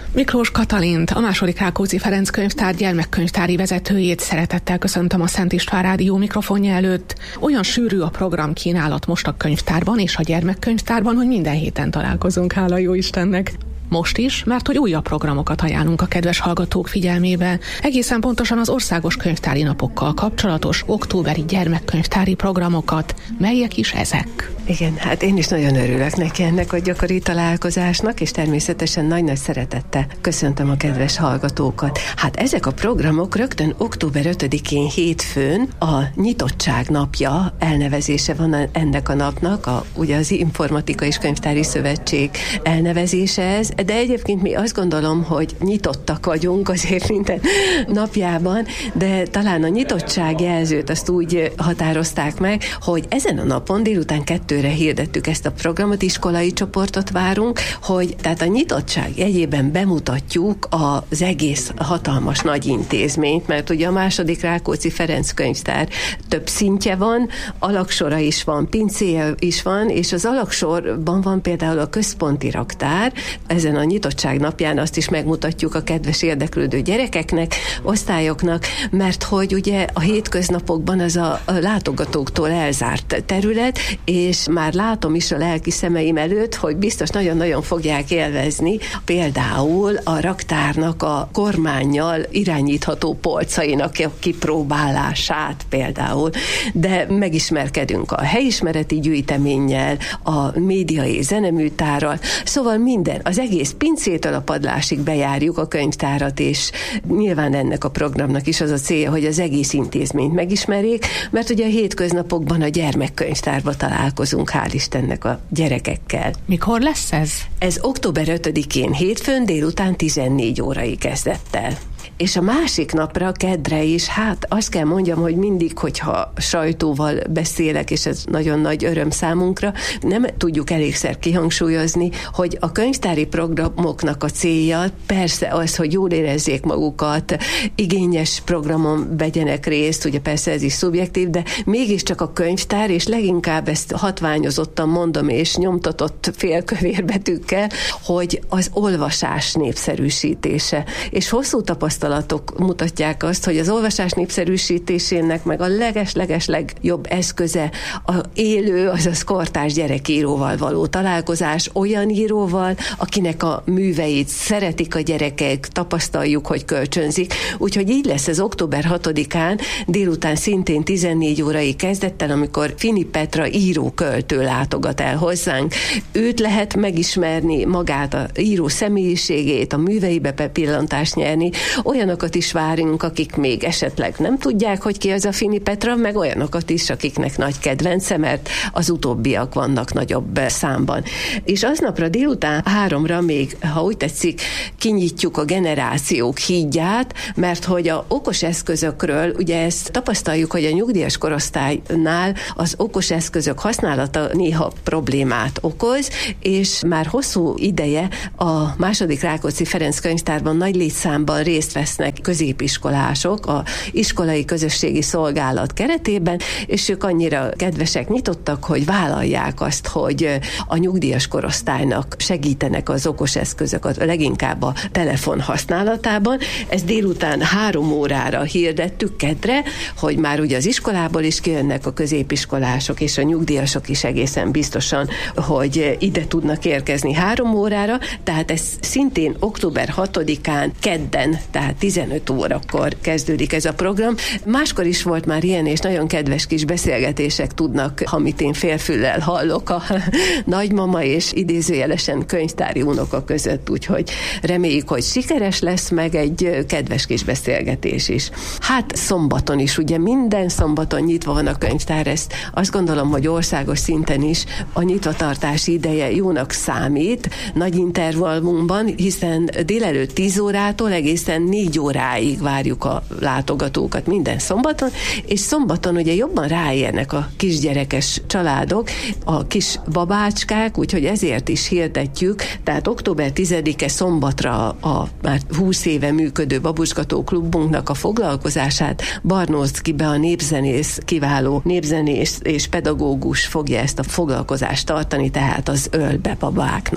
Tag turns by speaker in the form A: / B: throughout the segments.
A: Miklós Katalint, a II. Rákóczi Ferenc Könyvtár gyermekkönyvtári vezetőjét szeretettel köszöntöm a Szent István Rádió mikrofonja előtt. Olyan sűrű a programkínálat most a könyvtárban és a gyermekkönyvtárban, hogy minden héten találkozunk, hála jó Istennek. Most is, mert hogy újabb programokat ajánlunk a kedves hallgatók figyelmébe. Egészen pontosan az országos könyvtári napokkal kapcsolatos októberi gyermekkönyvtári programokat. Melyek is ezek?
B: Igen, hát én is nagyon örülök neki ennek a gyakori találkozásnak, és természetesen nagy-nagy szeretettel köszöntöm a kedves hallgatókat. Hát ezek a programok rögtön október 5-én hétfőn a Nyitottság napja elnevezése van ennek a napnak, ugye az Informatika és Könyvtári Szövetség elnevezése ez, de egyébként mi azt gondolom, hogy nyitottak vagyunk azért minden napjában, de talán a nyitottság jelzőt azt úgy határozták meg, hogy ezen a napon délután 2-re hirdettük ezt a programot, iskolai csoportot várunk, hogy tehát a nyitottság jegyében bemutatjuk az egész hatalmas nagy intézményt, mert ugye a II. Rákóczi Ferenc Könyvtár több szintje van, alaksora is van, pincéje is van, és az alaksorban van például a központi raktár. Ezen a nyitottság napján azt is megmutatjuk a kedves érdeklődő gyerekeknek, osztályoknak, mert hogy ugye a hétköznapokban az a látogatóktól elzárt terület, és már látom is a lelki szemeim előtt, hogy biztos nagyon-nagyon fogják élvezni például a raktárnak a kormánnyal irányítható polcainak a kipróbálását például, de megismerkedünk a helyismereti gyűjteménnyel, a média és zeneműtárral, szóval minden, az egész pincétől a padlásig bejárjuk a könyvtárat, és nyilván ennek a programnak is az a célja, hogy az egész intézményt megismerjék, mert ugye a hétköznapokban a gyermekkönyvtárba találkozunk, hál' Istennek a gyerekekkel.
A: Mikor lesz ez?
B: Ez október 5-én hétfőn délután 14 órai kezdettel. És a másik napra, keddre is, hát azt kell mondjam, hogy mindig, hogyha sajtóval beszélek, és ez nagyon nagy öröm számunkra, nem tudjuk elégszer kihangsúlyozni, hogy a könyvtári programoknak a célja persze az, hogy jól érezzék magukat, igényes programon vegyenek részt, ugye persze ez is szubjektív, de mégiscsak a könyvtár, és leginkább ezt hatványozottan mondom, és nyomtatott félkövérbetűkkel, hogy az olvasás népszerűsítése. És hosszú tapasztalatok mutatják azt, hogy az olvasás népszerűsítésének meg a leges legjobb eszköze a élő, azaz kortárs gyerekíróval való találkozás, olyan íróval, akinek a műveit szeretik a gyerekek, tapasztaljuk, hogy kölcsönzik. Úgyhogy így lesz ez október 6-án, délután szintén 14 órai kezdettel, amikor Fini Petra író-költő látogat el hozzánk. Őt lehet megismerni, magát a író személyiségét, a műveibe bepillantást nyerni. Olyanokat is várunk, akik még esetleg nem tudják, hogy ki az a Fini Petra, meg olyanokat is, akiknek nagy kedvence, mert az utóbbiak vannak nagyobb számban. És aznapra délután 3-ra még, ha úgy tetszik, kinyitjuk a generációk hídját, mert hogy a okos eszközökről, ugye ezt tapasztaljuk, hogy a nyugdíjas korosztálynál az okos eszközök használata néha problémát okoz, és már hosszú ideje a II. Rákóczi Ferenc Könyvtárban nagy létszámban részt vesznek középiskolások a iskolai közösségi szolgálat keretében, és ők annyira kedvesek, nyitottak, hogy vállalják azt, hogy a nyugdíjas korosztálynak segítenek az okos eszközök, leginkább a telefon használatában. Ezt délután 3 órára hirdettük keddre, hogy már ugye az iskolából is kijönnek a középiskolások, és a nyugdíjasok is egészen biztosan, hogy ide tudnak érkezni 3 órára, tehát ez szintén október 6-án kedden, tehát 15 órakor kezdődik ez a program. Máskor is volt már ilyen, és nagyon kedves kis beszélgetések tudnak, amit én félfüllel hallok a nagymama és idézőjelesen könyvtári unoka között, úgyhogy reméljük, hogy sikeres lesz, meg egy kedves kis beszélgetés is. Hát szombaton is, ugye minden szombaton nyitva van a könyvtár, ezt azt gondolom, hogy országos szinten is a nyitvatartási ideje jónak számít, nagy intervallunkban, hiszen délelőtt 10 órától egészen 4 óráig várjuk a látogatókat minden szombaton, és szombaton ugye jobban ráérnek a kisgyerekes családok, a kis babácskák, úgyhogy ezért is hirdetjük, tehát október 10-e szombatra a már 20 éve működő Babuskató klubunknak a foglalkozását Barnóczky a népzenész, kiváló népzenész és pedagógus fogja ezt a foglalkozást tartani, tehát az Ölbe babáknak.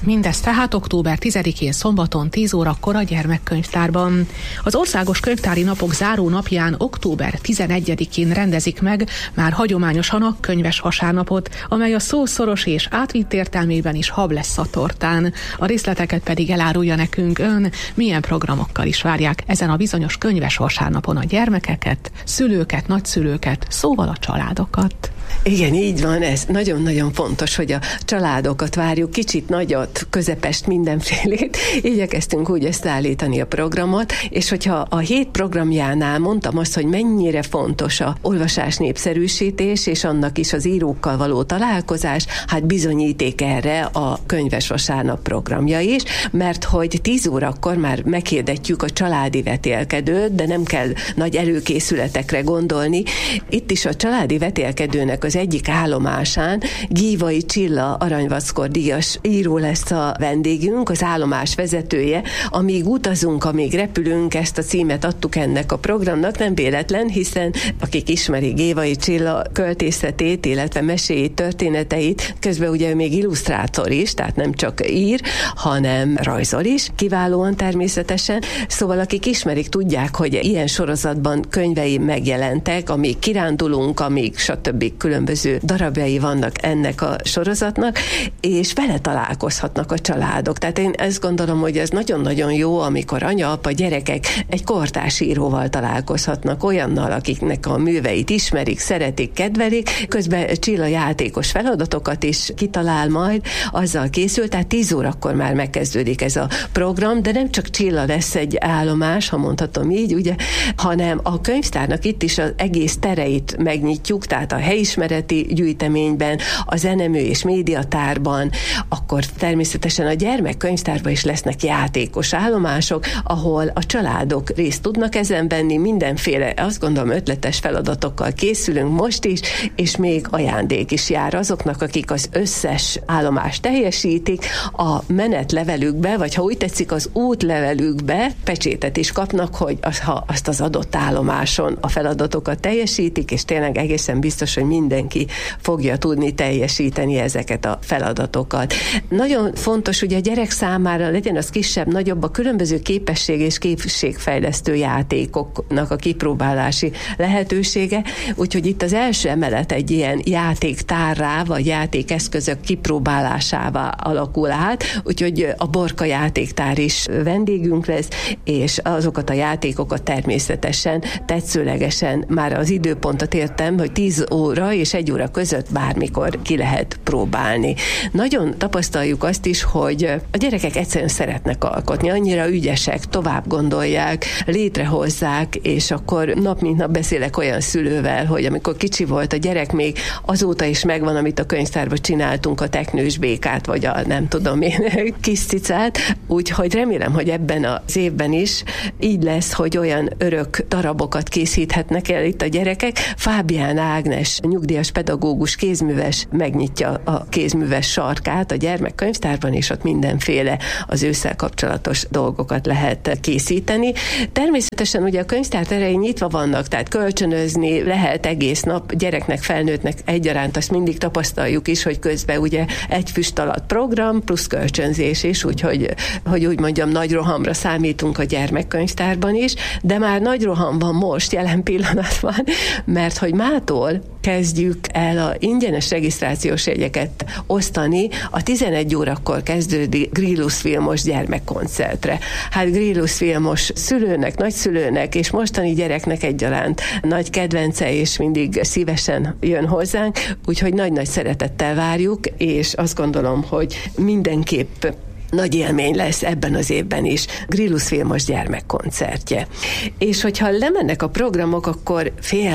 A: Mindez tehát október 10-én szombaton 10 órakor a Gyermekkönyvtárban. Az Országos Könyvtári Napok záró napján október 11-én rendezik meg már hagyományosan a Könyves Vasárnapot, amely a szó szoros és átvitt értelmében is hab lesz a tortán. A részleteket pedig elárulja nekünk ön, milyen programokkal is várják ezen a bizonyos Könyves Vasárnapon a gyermekeket, szülőket, nagyszülőket, szóval a családokat.
B: Igen, így van, ez nagyon-nagyon fontos, hogy a családokat várjuk, kicsit nagyot, közepest, mindenfélét. Igyekeztünk úgy összeállítani a programot, és hogyha a 7 programjánál mondtam azt, hogy mennyire fontos a olvasás népszerűsítés, és annak is az írókkal való találkozás, hát bizonyíték erre a Könyves Vasárnap programja is, mert hogy 10 órakor már meghirdetjük a családi vetélkedőt, de nem kell nagy előkészületekre gondolni. Itt is a családi vetélkedőnek az egyik állomásán Gívai Csilla aranyvackor díjas író lesz a vendégünk, az állomás vezetője. Amíg utazunk, amíg repülünk, ezt a címet adtuk ennek a programnak, nem véletlen, hiszen akik ismerik Gívai Csilla költészetét, illetve meséit, történeteit, közben ugye még illusztrátor is, tehát nem csak ír, hanem rajzol is, kiválóan természetesen. Szóval akik ismerik, tudják, hogy ilyen sorozatban könyvei megjelentek, amíg kirándulunk, amíg stb. Különböző darabjai vannak ennek a sorozatnak, és vele találkozhatnak a családok. Tehát én ezt gondolom, hogy ez nagyon-nagyon jó, amikor anya, apa, gyerekek egy kortárs íróval találkozhatnak, olyannal, akiknek a műveit ismerik, szeretik, kedvelik, közben Csilla játékos feladatokat is kitalál majd, azzal készül, tehát 10 órakor már megkezdődik ez a program, de nem csak Csilla lesz egy állomás, ha mondhatom így, ugye, hanem a könyvtárnak itt is az egész tereit megnyitjuk, tehát a helyismereti gyűjteményben, a zenemű és médiatárban, akkor természetesen a gyermekkönyvtárban is lesznek játékos állomások, ahol a családok részt tudnak ezen venni, mindenféle, azt gondolom, ötletes feladatokkal készülünk most is, és még ajándék is jár azoknak, akik az összes állomást teljesítik, a menetlevelükbe, vagy ha úgy tetszik, az útlevelükbe pecsétet is kapnak, hogy ha azt az adott állomáson a feladatokat teljesítik, és tényleg egészen biztos, hogy mindenki fogja tudni teljesíteni ezeket a feladatokat. Nagyon fontos, hogy a gyerek számára legyen az kisebb, nagyobb, a különböző képesség és képességfejlesztő játékoknak a kipróbálási lehetősége, úgyhogy itt az első emelet egy ilyen játéktárrá, vagy játékeszközök kipróbálásává alakul át, úgyhogy a Borka játéktár is vendégünk lesz, és azokat a játékokat természetesen tetszőlegesen már az időpontot értem, hogy 10 óra és 1 óra között bármikor ki lehet próbálni. Nagyon tapasztaljuk azt is, hogy a gyerekek egyszerűen szeretnek alkotni, annyira ügyesek, tovább gondolják, létrehozzák, és akkor nap mint nap beszélek olyan szülővel, hogy amikor kicsi volt a gyerek, még azóta is megvan, amit a könyvtárban csináltunk, a teknős békát, vagy a nem tudom én kis cicát, úgyhogy remélem, hogy ebben az évben is így lesz, hogy olyan örök darabokat készíthetnek el itt a gyerekek. Fábián Ágnes, nyugdíjas pedagógus, kézműves megnyitja a kézműves sarkát a gyermekkönyvtárban, és ott mindenféle az ősszel kapcsolatos dolgokat lehet készíteni. Természetesen ugye a könyvtár terei nyitva vannak, tehát kölcsönözni lehet egész nap, gyereknek, felnőttnek egyaránt, azt mindig tapasztaljuk is, hogy közben ugye egy füst alatt program, plusz kölcsönzés is, úgyhogy úgy mondjam, nagy rohamra számítunk a gyermekkönyvtárban is, de már nagy roham van most, jelen pillanatban, mert hogy mától kezdjük el a ingyenes regisztrációs jegyeket osztani a 11 órakor kezdődik Grillus Vilmos gyermekkoncertre. Hát Grillus Vilmos szülőnek, nagyszülőnek és mostani gyereknek egyaránt nagy kedvence, és mindig szívesen jön hozzánk, úgyhogy nagy-nagy szeretettel várjuk, és azt gondolom, hogy mindenképp nagy élmény lesz ebben az évben is Grillus Vilmos gyermekkoncertje. És hogyha lemennek a programok, akkor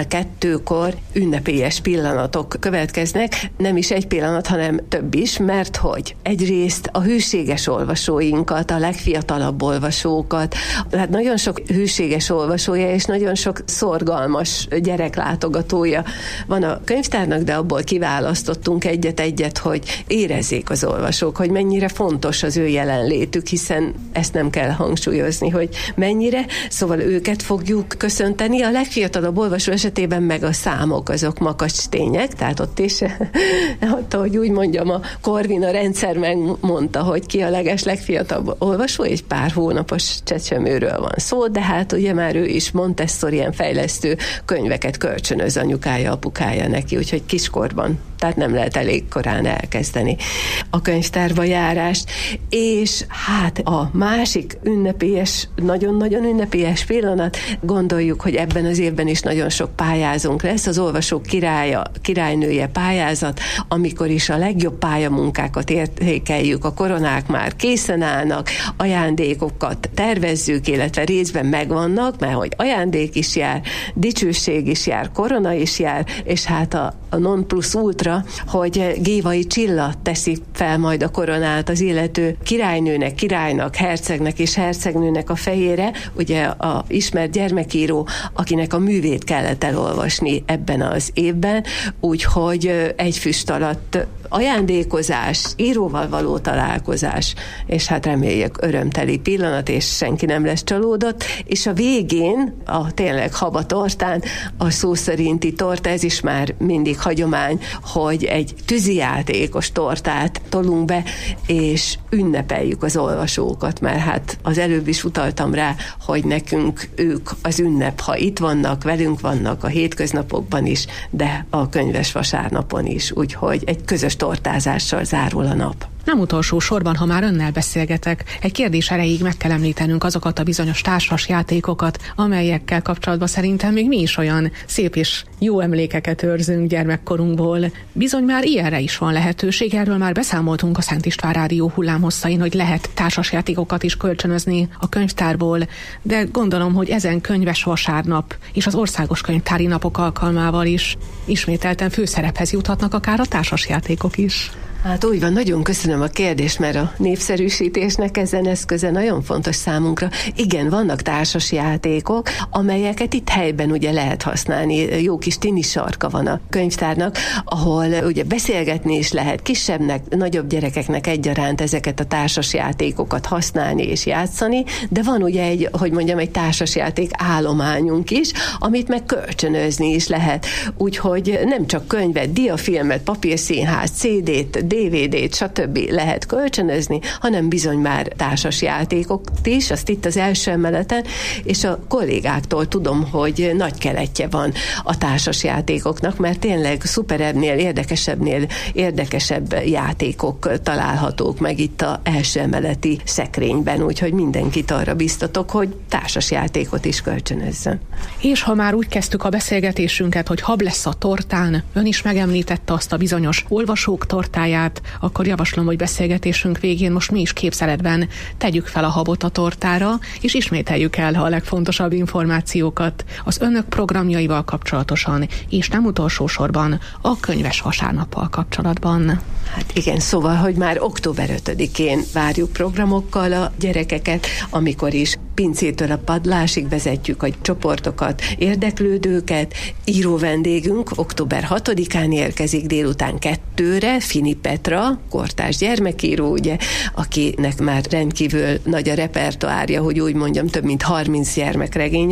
B: 1:30 ünnepélyes pillanatok következnek, nem is egy pillanat, hanem több is, mert hogy egyrészt a hűséges olvasóinkat, a legfiatalabb olvasókat, hát nagyon sok hűséges olvasója és nagyon sok szorgalmas gyereklátogatója van a könyvtárnak, de abból kiválasztottunk egyet-egyet, hogy érezzék az olvasók, hogy mennyire fontos az ő jelenlétük, hiszen ezt nem kell hangsúlyozni, hogy mennyire, szóval őket fogjuk köszönteni. A legfiatalabb olvasó esetében meg a számok, azok makacs tények, tehát ott is, hogy úgy mondjam, a Corvina rendszer megmondta, hogy ki a legfiatalabb olvasó, egy pár hónapos csecsemőről van szó, de hát ugye már ő is Montessori-en fejlesztő könyveket kölcsönöz anyukája, apukája neki, úgyhogy kiskorban, tehát nem lehet elég korán elkezdeni a könyvtárba járást. És hát a másik ünnepélyes, nagyon-nagyon ünnepélyes pillanat, gondoljuk, hogy ebben az évben is nagyon sok pályázónk lesz, az Olvasók királynője pályázat, amikor is a legjobb pályamunkákat értékeljük, a koronák már készen állnak, ajándékokat tervezzük, illetve részben megvannak, mert hogy ajándék is jár, dicsőség is jár, korona is jár, és hát a non plus ultra, hogy Gévai Csilla teszi fel majd a koronát az illető királynőnek, királynak, hercegnek és hercegnőnek a fejére, ugye a ismert gyermekíró, akinek a művét kellett elolvasni ebben az évben, úgyhogy egy füst alatt ajándékozás, íróval való találkozás, és hát reméljük örömteli pillanat, és senki nem lesz csalódott, és a végén, a tényleg habatortán, a szó szerinti torta, ez is már mindig hagyomány, hogy egy tűzijátékos tortát tolunk be, és ünnepeljük az olvasókat, mert hát az előbb is utaltam rá, hogy nekünk ők az ünnep, ha itt vannak, velünk vannak a hétköznapokban is, de a könyves vasárnapon is, úgyhogy egy közös tortázással zárul a nap.
A: Nem utolsó sorban, ha már önnel beszélgetek, egy kérdés erejéig meg kell említenünk azokat a bizonyos társas játékokat, amelyekkel kapcsolatban szerintem még mi is olyan szép és jó emlékeket őrzünk gyermekkorunkból. Bizony már ilyenre is van lehetőség, erről már beszámoltunk a Szent István Rádió hullámhosszain, hogy lehet társas játékokat is kölcsönözni a könyvtárból, de gondolom, hogy ezen könyves vasárnap és az országos könyvtári napok alkalmával is ismételten főszerephez juthatnak akár a társas játékok is.
B: Hát úgy van, nagyon köszönöm a kérdést, mert a népszerűsítésnek ezen eszköze nagyon fontos számunkra. Igen, vannak társas játékok, amelyeket itt helyben ugye lehet használni. Jó kis tini sarka van a könyvtárnak, ahol ugye beszélgetni is lehet kisebbnek, nagyobb gyerekeknek egyaránt ezeket a társas játékokat használni és játszani, de van ugye egy társas játék állományunk is, amit meg kölcsönözni is lehet. Úgyhogy nem csak könyvet, diafilmet, papírszínház, CD-t, DVD-t, stb. Lehet kölcsönözni, hanem bizony már társas játékokat is, azt itt az első emeleten, és a kollégáktól tudom, hogy nagy keletje van a társas játékoknak, mert tényleg szuperebbnél, érdekesebb játékok találhatók meg itt az első emeleti szekrényben, úgyhogy mindenkit arra biztatok, hogy társas játékot is kölcsönözzön.
A: És ha már úgy kezdtük a beszélgetésünket, hogy hab lesz a tortán, ön is megemlítette azt a bizonyos olvasók tortáját, akkor javaslom, hogy beszélgetésünk végén most mi is képzeletben tegyük fel a habot a tortára, és ismételjük el a legfontosabb információkat az önök programjaival kapcsolatosan, és nem utolsó sorban a könyves vasárnappal kapcsolatban.
B: Hát igen, szóval, hogy már október 5-én várjuk programokkal a gyerekeket, amikor is pincétől a padlásig vezetjük a csoportokat, érdeklődőket. Író vendégünk október 6-án érkezik délután 2-re, Fini Petra, kortárs gyermekíró, ugye, akinek már rendkívül nagy a repertoárja, hogy úgy mondjam, több mint 30 gyermekregény